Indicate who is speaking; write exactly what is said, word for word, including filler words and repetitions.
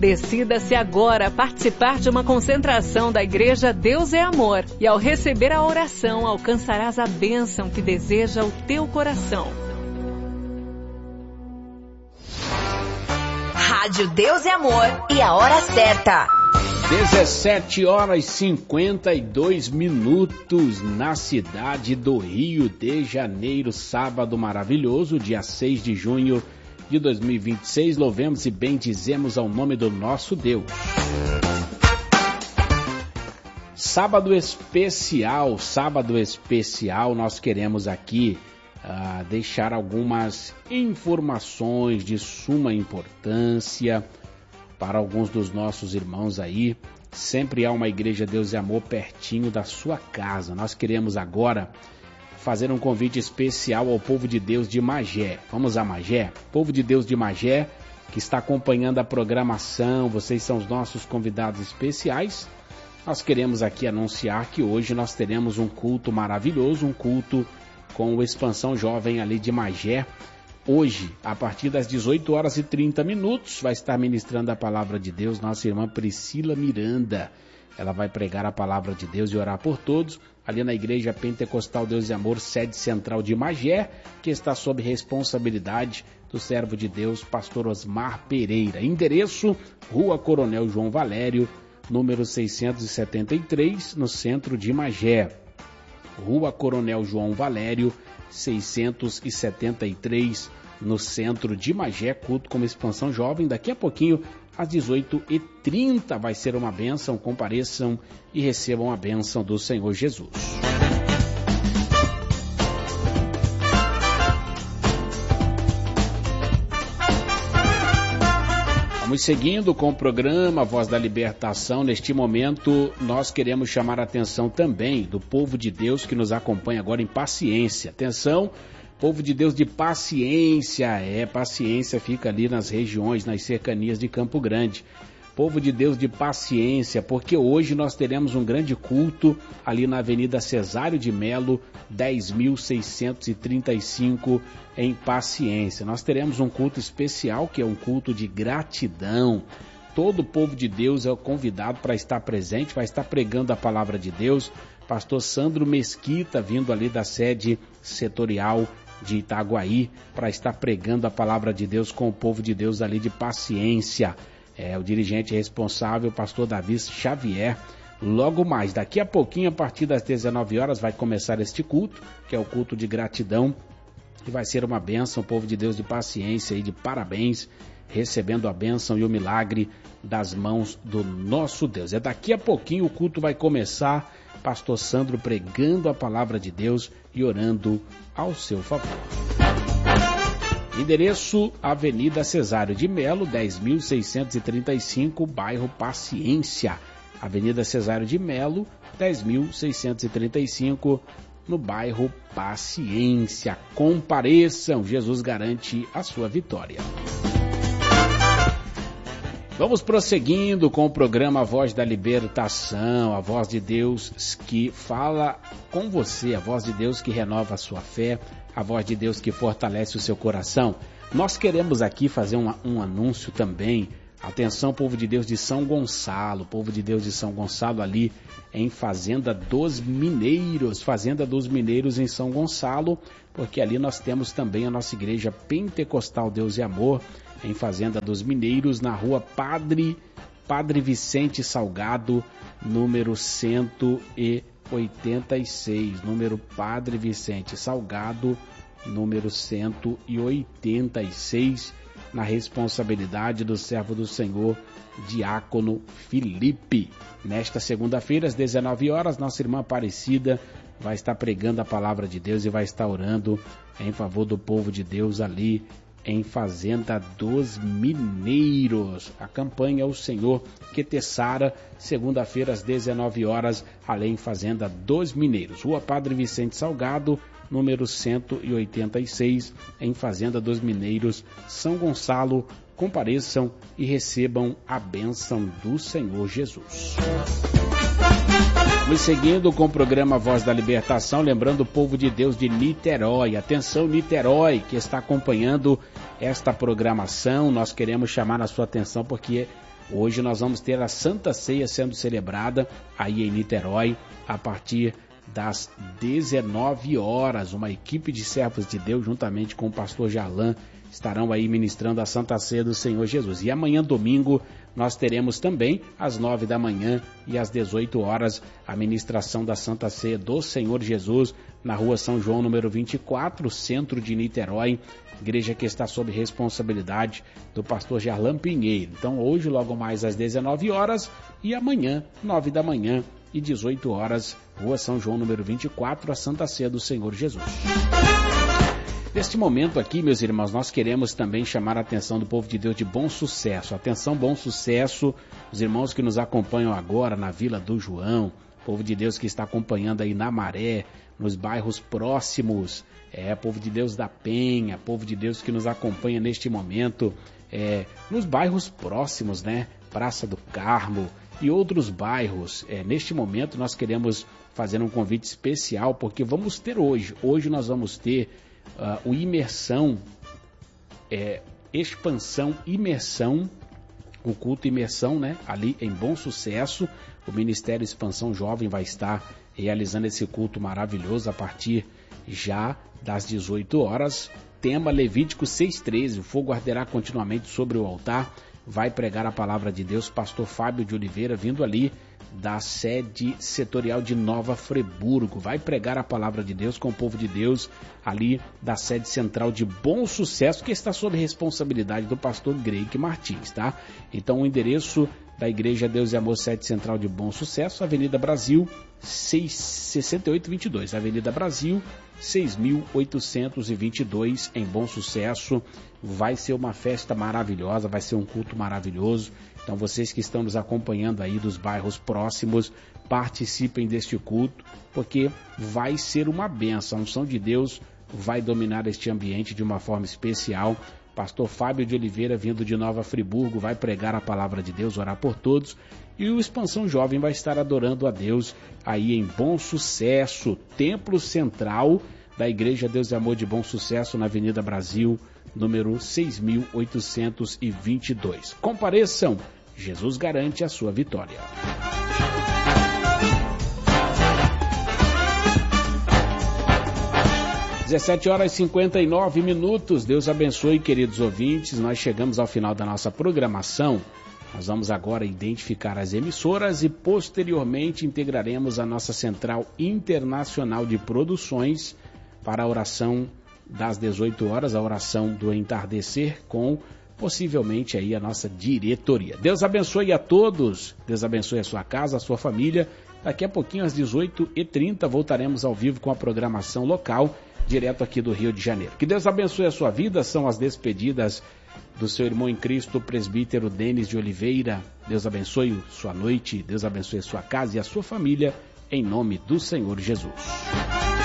Speaker 1: Decida-se agora participar de uma concentração da Igreja Deus é Amor e ao receber a oração alcançarás a bênção que deseja o teu coração.
Speaker 2: Rádio Deus é Amor e a hora certa.
Speaker 3: dezessete horas e cinquenta e dois minutos na cidade do Rio de Janeiro, sábado maravilhoso, dia seis de junho de dois mil e vinte e seis. Louvemos e bendizemos ao nome do nosso Deus. Sábado especial, sábado especial, nós queremos aqui uh, deixar algumas informações de suma importância para alguns dos nossos irmãos aí. Sempre há uma Igreja Deus e Amor pertinho da sua casa. Nós queremos agora fazer um convite especial ao povo de Deus de Magé. Vamos a Magé? Povo de Deus de Magé, que está acompanhando a programação, vocês são os nossos convidados especiais. Nós queremos aqui anunciar que hoje nós teremos um culto maravilhoso, um culto com o Expansão Jovem ali de Magé. Hoje, a partir das dezoito horas e trinta minutos, vai estar ministrando a palavra de Deus nossa irmã Priscila Miranda. Ela vai pregar a palavra de Deus e orar por todos, ali na Igreja Pentecostal Deus e Amor, sede central de Magé, que está sob responsabilidade do servo de Deus, pastor Osmar Pereira. Endereço, Rua Coronel João Valério, número seiscentos e setenta e três, no centro de Magé. Rua Coronel João Valério, seiscentos e setenta e três, no centro de Magé, culto como Expansão Jovem. Daqui a pouquinho, às dezoito e trinta, vai ser uma bênção. Compareçam e recebam a bênção do Senhor Jesus. Vamos seguindo com o programa Voz da Libertação. Neste momento, nós queremos chamar a atenção também do povo de Deus que nos acompanha agora em Paciência. Atenção, povo de Deus de Paciência. É, Paciência fica ali nas regiões, nas cercanias de Campo Grande. Povo de Deus de Paciência, porque hoje nós teremos um grande culto ali na Avenida Cesário de Melo, dez mil seiscentos e trinta e cinco, em Paciência. Nós teremos um culto especial, que é um culto de gratidão. Todo o povo de Deus é convidado para estar presente, vai estar pregando a palavra de Deus. Pastor Sandro Mesquita, vindo ali da sede setorial de Itaguaí, para estar pregando a palavra de Deus com o povo de Deus ali de Paciência. É o dirigente responsável, o pastor Davi Xavier. Logo mais, daqui a pouquinho, a partir das dezenove horas, vai começar este culto, que é o culto de gratidão, e vai ser uma bênção, o povo de Deus de Paciência e de parabéns, recebendo a bênção e o milagre das mãos do nosso Deus. É daqui a pouquinho o culto vai começar, pastor Sandro pregando a palavra de Deus e orando ao seu favor. Endereço, Avenida Cesário de Melo, dez mil seiscentos e trinta e cinco, bairro Paciência. Avenida Cesário de Melo, dez mil seiscentos e trinta e cinco, no bairro Paciência. Compareçam, Jesus garante a sua vitória. Vamos prosseguindo com o programa Voz da Libertação, a voz de Deus que fala com você, a voz de Deus que renova a sua fé, a voz de Deus que fortalece o seu coração. Nós queremos aqui fazer um, um anúncio também. Atenção, povo de Deus de São Gonçalo, povo de Deus de São Gonçalo ali em Fazenda dos Mineiros, Fazenda dos Mineiros em São Gonçalo, porque ali nós temos também a nossa Igreja Pentecostal Deus e Amor, em Fazenda dos Mineiros, na rua Padre, Padre Vicente Salgado, número cento e oitenta e seis, número Padre Vicente Salgado, número cento e oitenta e seis, na responsabilidade do servo do Senhor, Diácono Felipe. Nesta segunda-feira, às dezenove horas, nossa irmã Aparecida vai estar pregando a palavra de Deus e vai estar orando em favor do povo de Deus ali em Fazenda dos Mineiros. A campanha O Senhor que te sara, segunda-feira às dezenove horas, além Fazenda dos Mineiros. Rua Padre Vicente Salgado, número cento e oitenta e seis, em Fazenda dos Mineiros, São Gonçalo. Compareçam e recebam a bênção do Senhor Jesus. Vamos seguindo com o programa Voz da Libertação, lembrando o povo de Deus de Niterói. Atenção, Niterói, que está acompanhando esta programação. Nós queremos chamar a sua atenção porque Hoje nós vamos ter a Santa Ceia sendo celebrada aí em Niterói a partir das dezenove horas. Uma equipe de servos de Deus juntamente com o pastor Jarlan estarão aí ministrando a Santa Ceia do Senhor Jesus. E amanhã, domingo, nós teremos também, às nove da manhã e às dezoito horas, a ministração da Santa Ceia do Senhor Jesus, na rua São João, número vinte e quatro, centro de Niterói, igreja que está sob responsabilidade do pastor Jarlan Pinheiro. Então, hoje, logo mais às dezenove horas, e amanhã, nove da manhã e dezoito horas, rua São João, número vinte e quatro, a Santa Ceia do Senhor Jesus. Neste momento aqui, meus irmãos, nós queremos também chamar a atenção do povo de Deus de Bom Sucesso. Atenção, Bom Sucesso, os irmãos que nos acompanham agora na Vila do João, povo de Deus que está acompanhando aí na Maré, nos bairros próximos, é, povo de Deus da Penha, povo de Deus que nos acompanha neste momento, é, nos bairros próximos, né? Praça do Carmo e outros bairros. É, neste momento nós queremos fazer um convite especial, porque vamos ter hoje, hoje nós vamos ter Uh, o imersão, é, expansão, imersão, o culto imersão, né? Ali em Bom Sucesso, o Ministério Expansão Jovem vai estar realizando esse culto maravilhoso a partir já das dezoito horas. Tema Levítico seis, treze, o fogo arderá continuamente sobre o altar. Vai pregar a palavra de Deus, pastor Fábio de Oliveira, vindo ali da sede setorial de Nova Friburgo, vai pregar a palavra de Deus com o povo de Deus ali da sede central de Bom Sucesso, que está sob responsabilidade do pastor Greik Martins, tá? Então o endereço da Igreja Deus e Amor, sede central de Bom Sucesso, Avenida Brasil, sessenta e oito vinte e dois, Avenida Brasil, seis mil oitocentos e vinte e dois, em Bom Sucesso. Vai ser uma festa maravilhosa, vai ser um culto maravilhoso. Então vocês que estão nos acompanhando aí dos bairros próximos, participem deste culto, porque vai ser uma bênção. A unção de Deus vai dominar este ambiente de uma forma especial. Pastor Fábio de Oliveira, vindo de Nova Friburgo, vai pregar a palavra de Deus, orar por todos. E o Expansão Jovem vai estar adorando a Deus aí em Bom Sucesso, templo central da Igreja Deus e Amor de Bom Sucesso, na Avenida Brasil, número seis mil oitocentos e vinte e dois. Compareçam, Jesus garante a sua vitória. dezessete horas e cinquenta e nove minutos, Deus abençoe, queridos ouvintes, nós chegamos ao final da nossa programação. Nós vamos agora identificar as emissoras e posteriormente integraremos a nossa Central Internacional de Produções para a oração das dezoito horas, a oração do entardecer, com possivelmente aí a nossa diretoria. Deus abençoe a todos, Deus abençoe a sua casa, a sua família. Daqui a pouquinho, às dezoito e trinta, voltaremos ao vivo com a programação local, direto aqui do Rio de Janeiro. Que Deus abençoe a sua vida, são as despedidas do seu irmão em Cristo, o presbítero Denis de Oliveira. Deus abençoe sua noite, Deus abençoe a sua casa e a sua família, em nome do Senhor Jesus.